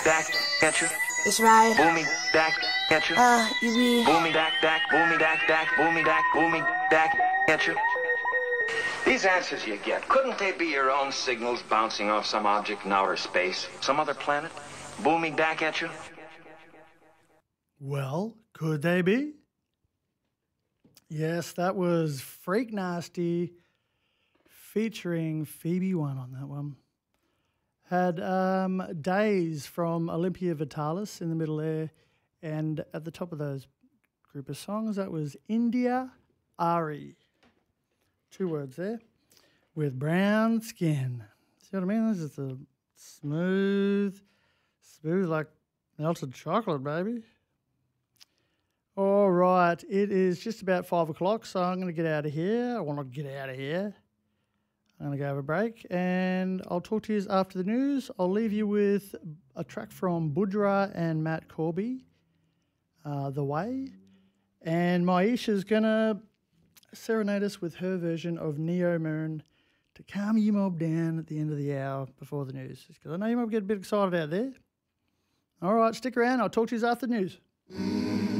back, at you. It's right. Boomy, back, at you. You be. Boomy, back, boomy, back, boomy, back, at you. These answers you get, couldn't they be your own signals bouncing off some object in outer space? Some other planet? Booming back at you? Well, could they be? Yes, that was Freak Nasty featuring Phoebe One on that one. Had Days from Olympia Vitalis in the middle there, and at the top of those group of songs, that was India Ari. 2 words there, with brown skin. See what I mean? This is a smooth like melted chocolate, baby. All right, it is just about 5 o'clock, so I'm going to get out of here. I want to get out of here. I'm going to go have a break, and I'll talk to you after the news. I'll leave you with a track from Budra and Matt Corby, The Way. And Maisha's going to serenade us with her version of Neo Moon to calm you mob down at the end of the hour before the news. Because I know you might get a bit excited out there. All right, stick around. I'll talk to you after the news.